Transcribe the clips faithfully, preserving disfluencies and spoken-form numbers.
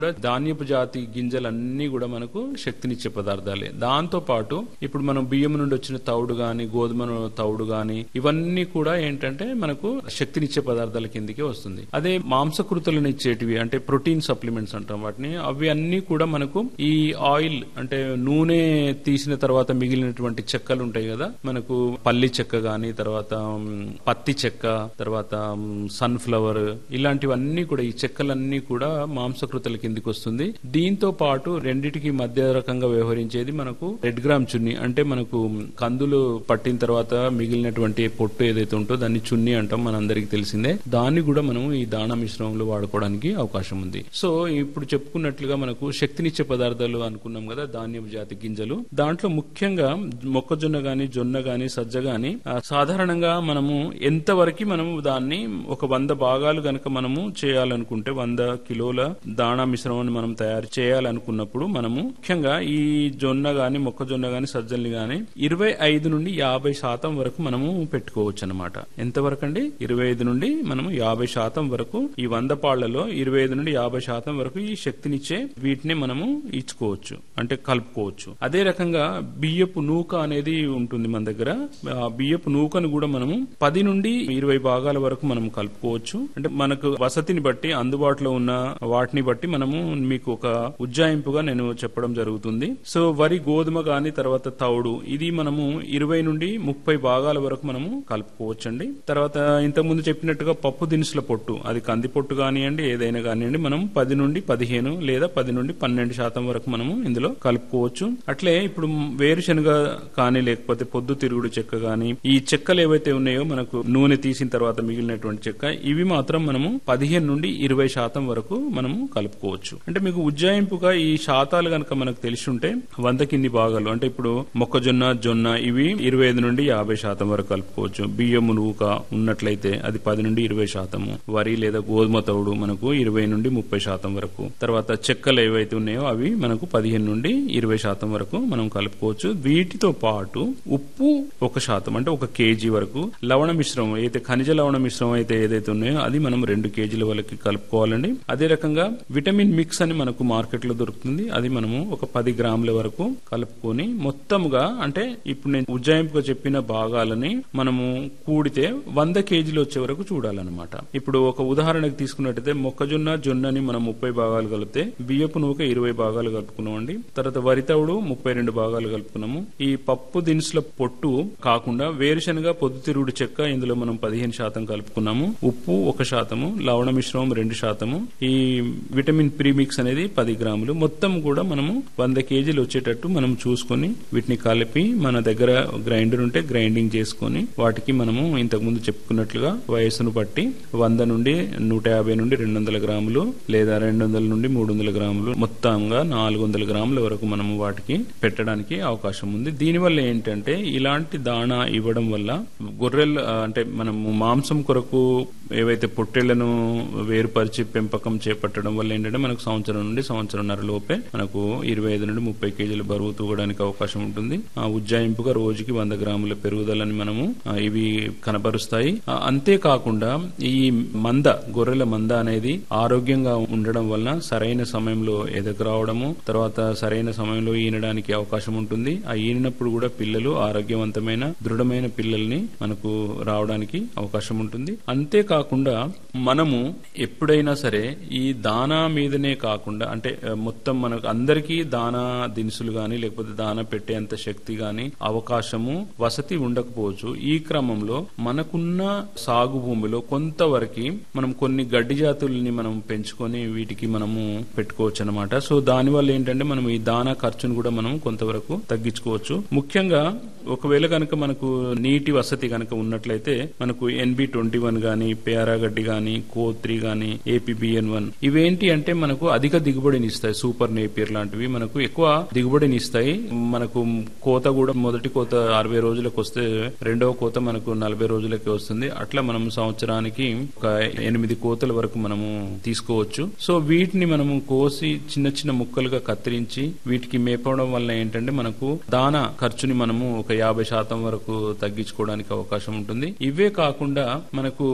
ధాన్యపు జాతి గింజలన్నీ కూడా మనకు శక్తినిచ్చే పదార్థాలే. దాంతో పాటు ఇప్పుడు మనం బియ్యం నుండి వచ్చిన తౌడు గాని, గోధుమ తౌడు గాని, ఇవన్నీ కూడా ఏంటంటే మనకు శక్తినిచ్చే పదార్థాల కిందికి వస్తుంది. అదే మాంసకృతులను ఇచ్చేటివి అంటే ప్రోటీన్ సప్లిమెంట్స్ అంటాం వాటిని, అవి అన్ని కూడా మనకు ఈ ఆయిల్ అంటే నూనె తీసిన తర్వాత మిగిలినటువంటి చెక్కలు ఉంటాయి కదా, మనకు పల్లి చెక్క గాని, తర్వాత పత్తి చెక్క, తర్వాత సన్ ఫ్లవర్, ఇలాంటివన్నీ కూడా ఈ చెక్కలన్నీ కూడా మాంసకృతుల కిందికి వస్తుంది. దీంతో పాటు రెండిటికి మధ్య రకంగా వ్యవహరించేది మనకు రెడ్ గ్రామ్ చున్ని, అంటే మనకు కందులు పట్టిన తర్వాత మిగిలినటువంటి పొట్టు ఏదైతే ఉంటుందో దాన్ని చున్ని అంటాం, మనందరికి తెలిసిందే. దాన్ని కూడా మనం ఈ దాణా మిశ్రమంలో వాడుకోవడానికి అవకాశం ఉంది. సో ఇప్పుడు చెప్పుకున్నట్లుగా మనకు శక్తినిచ్చే పదార్థాలు అనుకున్నాం కదా, ధాన్యపు జాతి గింజలు. దాంట్లో ముఖ్యంగా మొక్కజొన్న గాని, జొన్న గాని, సజ్జ గాని సాధారణంగా మనము ఎంతవరకు మనము దాన్ని ఒక వంద భాగాలు గనక మనము చేయాలనుకుంటే, వంద కిలోల దాణా మిశ్రమాన్ని మనం తయారు చేయాలనుకున్నప్పుడు మనము ముఖ్యంగా ఈ జొన్న గాని, మొక్కజొన్న గాని, సజ్జల్ని గాని ఇరవై ఐదు నుండి యాభై శాతం వరకు మనము పెట్టుకోవచ్చు అనమాట. ఎంతవరకు అండి? ఇరవై ఐదు నుండి మనము యాభై శాతం వరకు ఈ వంద పాళ్లలో ఇరవై ఐదు నుండి యాభై శాతం వరకు ఈ శక్తినిచ్చే వీటిని మనము ఇచ్చుకోవచ్చు, అంటే కలుపుకోవచ్చు. అదే రకంగా బియ్యపు నూక అనేది ఉంటుంది మన దగ్గర. ఆ బియ్యపు నూకను కూడా మనము పది నుండి ఇరవై భాగాల వరకు మనం కలుపుకోవచ్చు. అంటే మనకు వసతిని బట్టి, అందుబాటులో ఉన్న వాటిని బట్టి మనము మీకు ఒక ఉజ్జాయింపుగా నేను చెప్పడం జరుగుతుంది. సో వరి, గోధుమ గాని, తర్వాత తౌడు, ఇది మనము ఇరవై నుండి ముప్పై భాగాల వరకు మనము కలుపుకోవచ్చండి. తర్వాత ఇంతకుముందు చెప్పినట్టుగా పప్పు దినుసుల పొట్టు, అది కంది పొట్టు కానివ్వండి, ఏదైనా కానివ్వండి, మనం పది నుండి పదిహేను లేదా పది నుండి పన్నెండు శాతం వరకు మనము ఇందులో కలుపుకోవచ్చు. అట్లే ఇప్పుడు వేరుశనగ కానీ, లేకపోతే పొద్దు తిరుగుడు చెక్క గాని, ఈ చెక్కలు ఏవైతే ఉన్నాయో మనకు నూనె తీసిన తర్వాత మిగిలినటువంటి చెక్క, ఇవి మాత్రం మనము పదిహేను నుండి ఇరవై శాతం వరకు మనము కలుపుకోవచ్చు. అంటే మీకు ఉజ్జాయింపుగా ఈ శాతాలు గనక మనకు తెలిసి ఉంటే వందకి ఇన్ని భాగాలు, అంటే ఇప్పుడు మొక్కజొన్న, జొన్న ఇవి ఇరవై ఐదు నుండి యాభై శాతం వరకు కలుపుకోవచ్చు. బియ్యము నూక ఉన్నట్లయితే అది పది నుండి ఇరవై శాతము, వరి లేదా గోధుమ తౌడు మనకు ఇరవై నుండి ముప్పై శాతం వరకు, తర్వాత చెక్కలు ఏవైతే ఉన్నాయో అవి మనకు పదిహేను నుండి ఇరవై శాతం వరకు మనం కలుపుకోవచ్చు. వీటితో పాటు ఉప్పు ఒక శాతం, అంటే ఒక కేజీ వరకు, లవణ మిశ్రమం అయితే ఖనిజ లవణ మిశ్రమం అయితే ఏదైతే ఉన్నాయో అది మనం రెండు కేజీల వరకు కలుపుకోవాలండి. అదే రకంగా విటమిన్ మిక్స్ అని మనకు మార్కెట్ లో దొరుకుతుంది, అది మనము ఒక పది గ్రాముల వరకు కలుపుకొని మొత్తముగా, అంటే ఇప్పుడు నేను ఉజ్జాయింపుగా చెప్పిన భాగాలని మనము కూడితే వంద కేజీలు వచ్చే వరకు చూడాలన్నమాట. ఇప్పుడు ఒక ఉదాహరణకు తీసుకున్నట్టయితే మొక్కజొన్న, జొన్నని మనం ముప్పై భాగాలు కలిపితే బియ్యపు నూక ఇరవై భాగాలు కలుపుకున్నామండి. తర్వాత వరితవుడు ముప్పై రెండు భాగాలు కలుపుకున్నాము. ఈ పప్పు దినుసుల పొట్టు కాకుండా వేరుశనగ, పొద్దుతిరుగుడు చెక్క ఇందులో మనం పదిహేను శాతం కలుపుకున్నాము. ఉప్పు ఒక శాతము, లవణ మిశ్రమం రెండు శాతము, ఈ విటమిన్ ప్రీమిక్స్ అనేది పది గ్రాములు, మొత్తం కూడా మనము వంద కేజీలు వచ్చేటట్టు మనం చూసుకొని వీటిని కలిపి మన దగ్గర గ్రైండర్ ఉంటే గ్రైండింగ్ చేసుకొని వాటికి మనము ఇంతకుముందు చెప్పుకున్నట్లుగా వయసును బట్టి వంద నుండి నూట యాభై నుండి రెండు వందల గ్రాములు లేదా రెండు వందల నుండి మూడు వందల గ్రాములు, మొత్తంగా నాలుగు వందల గ్రాముల వరకు మనము వాటికి పెట్టడానికి అవకాశం ఉంది. దీనివల్ల ఏంటంటే ఇలాంటి దాణా ఇవ్వడం వల్ల గొర్రెలు, అంటే మనము మాంసం కొరకు ఏవైతే పొట్టేళ్లను వేరుపరిచి పెంపకం చేపట్టడం వల్ల ఏంటంటే మనకు సంవత్సరం నుండి సంవత్సరంన్నర లోపే మనకు ఇరవై ఐదు నుండి ముప్పై కేజీల బరువు తూగడానికి అవకాశం ఉంటుంది. ఆ ఉజ్జాయింపుగా రోజుకి వంద గ్రాముల పెరుగుదలని మనము ఇవి కనబరుస్తాయి. అంతేకాకుండా ఈ మంద, గొర్రెల మంద అనేది ఆరోగ్యంగా ఉండడం వలన సరైన సమయంలో ఎదకు రావడము, తర్వాత సరైన సమయంలో ఈనడానికి అవకాశం ఉంటుంది. ఆ ఈనినప్పుడు కూడా పిల్లలు ఆరోగ్యవంతమైన, దృఢమైన పిల్లల్ని మనకు రావడానికి అవకాశం ఉంటుంది. అంతేకాకుండా మనము ఎప్పుడైనా సరే ఈ దానా మీదనే కాకుండా, అంటే మొత్తం మనకు అందరికీ దానా దినుసులు గాని లేకపోతే దానా పెట్టేంత శక్తి గాని, అవకాశము, వసతి ఉండకపోవచ్చు. ఈ క్రమంలో మనకున్న సాగు భూమిలో కొంతవరకు మనం కొన్ని గడ్డి జాతుల్ని మనం పెంచుకొని వీటికి మనము పెట్టుకోవచ్చు అనమాట. సో దానివల్ల ఏంటంటే మనం ఈ దానా ఖర్చును కూడా మనం కొంతవరకు తగ్గించుకోవచ్చు. ముఖ్యంగా ఒకవేళ కనుక మనకు నీటి వసతి కనుక ఉన్నట్లయితే మనకు ఎన్బి ట్వంటీ వన్ గాని, పేరా గడ్డి గాని, కోత్రి గాని, ఏపీబిఎన్ వన్ ఇవేంటి అంటే మనకు అధిక దిగుబడిని ఇస్తాయి. సూపర్ నేపియర్ లాంటివి మనకు ఎక్కువ దిగుబడిని ఇస్తాయి. మనకు కోత కూడా మొదటి కోత అరవై రోజులకు వస్తే రెండవ కోత మనకు నలభై రోజులకి వస్తుంది. అట్లా మనం సంవత్సరానికి ఒక ఎనిమిది కోతల వరకు మనము తీసుకోవచ్చు. సో వీటిని మనము కోసి చిన్న చిన్న ముక్కలుగా కత్తిరించి వీటికి మేపడం వల్ల ఏంటంటే మనకు దానా ఖర్చుని మనము ఒక యాభై శాతం వరకు తగ్గించుకోవడానికి అవకాశం ఉంటుంది. ఇవే కాకుండా మనకు లెగ్యూమ్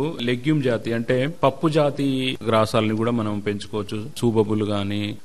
లెగ్యూమ్ జాతి అంటే పప్పు జాతి గ్రాసాలని కూడా మనం పెంచుకోవచ్చు. సూబబులు గాని